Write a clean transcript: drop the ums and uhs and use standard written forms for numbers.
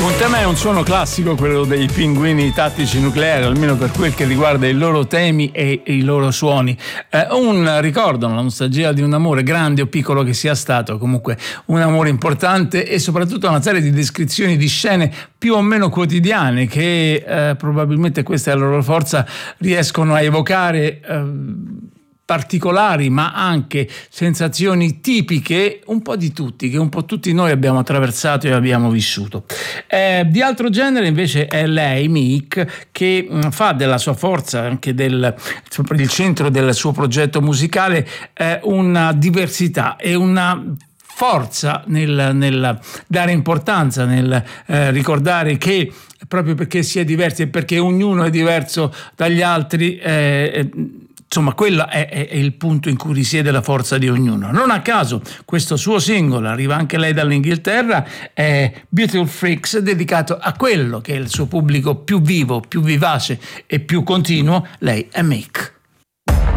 Un tema e un suono classico, quello dei Pinguini Tattici Nucleari, almeno per quel che riguarda i loro temi e i loro suoni. Un ricordo, una nostalgia di un amore, grande o piccolo che sia stato, comunque un amore importante, e soprattutto una serie di descrizioni di scene più o meno quotidiane che probabilmente, questa è la loro forza, riescono a evocare particolari ma anche sensazioni tipiche un po' di tutti, che un po' tutti noi abbiamo attraversato e abbiamo vissuto. Di altro genere invece è lei, Meek, che fa della sua forza, anche il centro del suo progetto musicale, una diversità e una forza nel dare importanza, nel ricordare che proprio perché si è diversi e perché ognuno è diverso dagli altri, insomma, quello è il punto in cui risiede la forza di ognuno. Non a caso questo suo singolo, arriva anche lei dall'Inghilterra, è Beautiful Freaks, dedicato a quello che è il suo pubblico più vivo, più vivace e più continuo. Lei è Meek.